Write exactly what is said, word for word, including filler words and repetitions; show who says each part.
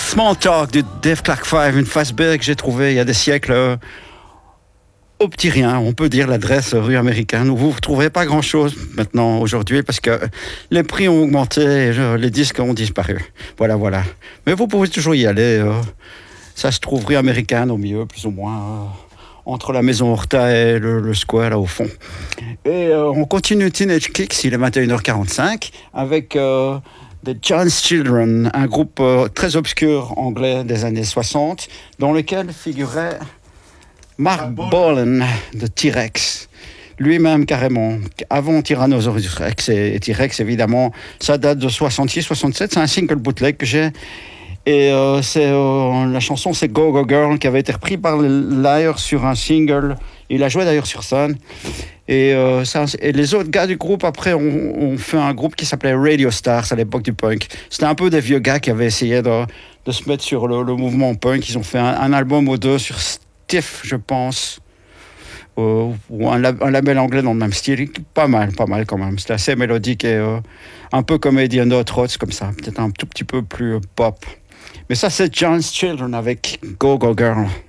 Speaker 1: Small Talk du Dave Clark Five, une face B que j'ai trouvée il y a des siècles euh, au petit rien. On peut dire l'adresse rue américaine où vous ne retrouvez pas grand-chose maintenant aujourd'hui parce que les prix ont augmenté et euh, les disques ont disparu. Voilà, voilà. Mais vous pouvez toujours y aller. Euh, ça se trouve rue américaine au milieu, plus ou moins, euh, entre la maison Horta et le, le square là au fond. Et euh, on continue Teenage Kicks, il est vingt et une heures quarante-cinq, avec... Euh, The John's Children, un groupe euh, très obscur anglais des années soixante, dans lequel figurait Mark Bolan de T-Rex, lui-même carrément, avant Tyrannosaurus Rex et T-Rex évidemment, ça date de soixante-six soixante-sept, c'est un single bootleg que j'ai, et euh, c'est, euh, la chanson c'est Go Go Girl qui avait été repris par Liar sur un single, il a joué d'ailleurs sur scène. Et, euh, ça, et les autres gars du groupe, après, ont, ont fait un groupe qui s'appelait Radio Stars à l'époque du punk. C'était un peu des vieux gars qui avaient essayé de, de se mettre sur le, le mouvement punk. Ils ont fait un, un album ou deux sur Stiff, je pense, euh, ou un, un label anglais dans le même style. Pas mal, pas mal quand même. C'était assez mélodique et euh, un peu comme Eddie and Hot Rods, comme ça. Peut-être un tout petit peu plus pop. Mais ça, c'est John's Children avec Go Go Girl.